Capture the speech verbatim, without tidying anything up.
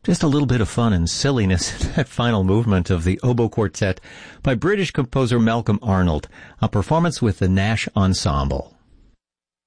Just a little bit of fun and silliness in that final movement of the oboe quartet by British composer Malcolm Arnold, a performance with the Nash Ensemble.